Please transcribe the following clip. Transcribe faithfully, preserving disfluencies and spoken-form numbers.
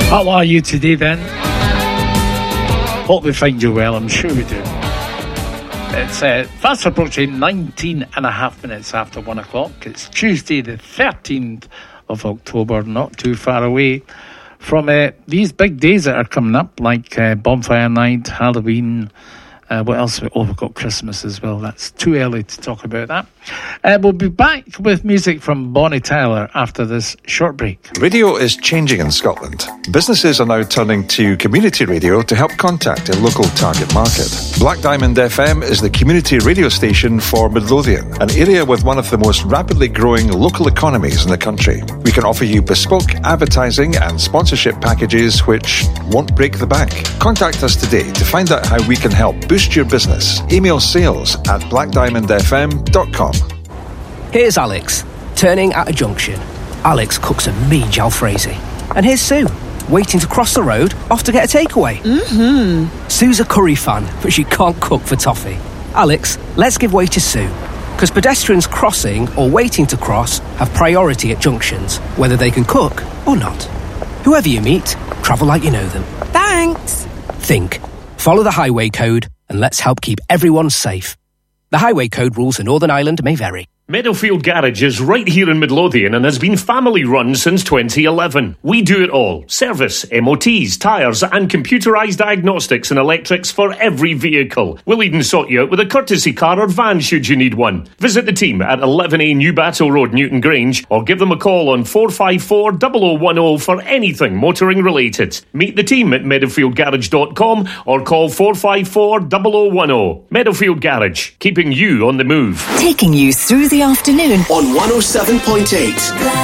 How are you today then? Hope we find you well, I'm sure we do. It's uh, fast approaching nineteen and a half minutes after one o'clock. It's Tuesday the thirteenth of October, not too far away from uh, these big days that are coming up, like uh, Bonfire Night, Halloween. Uh, what else? Oh, we've got Christmas as well. That's too early to talk about that. Uh, we'll be back with music from Bonnie Tyler after this short break. Radio is changing in Scotland. Businesses are now turning to community radio to help contact a local target market. Black Diamond F M is the community radio station for Midlothian, an area with one of the most rapidly growing local economies in the country. We can offer you bespoke advertising and sponsorship packages which won't break the bank. Contact us today to find out how we can help boost your business. Email sales at black diamond f m dot com. Here's Alex, turning at a junction. Alex cooks a mean jalfrezi. And here's Sue, waiting to cross the road, off to get a takeaway. Mm-hmm. Sue's a curry fan, but she can't cook for toffee. Alex, let's give way to Sue. Because pedestrians crossing or waiting to cross have priority at junctions, whether they can cook or not. Whoever you meet, travel like you know them. Thanks. Think. Follow the highway code and let's help keep everyone safe. The highway code rules in Northern Ireland may vary. Meadowfield Garage is right here in Midlothian and has been family-run since twenty eleven. We do it all. Service, M O Ts, tyres and computerised diagnostics and electrics for every vehicle. We'll even sort you out with a courtesy car or van should you need one. Visit the team at eleven A New Battle Road, Newton Grange, or give them a call on four five four, zero zero one zero for anything motoring related. Meet the team at meadowfield garage dot com or call four five four, zero zero one zero. Meadowfield Garage, keeping you on the move. Taking you through the afternoon on one oh seven point eight.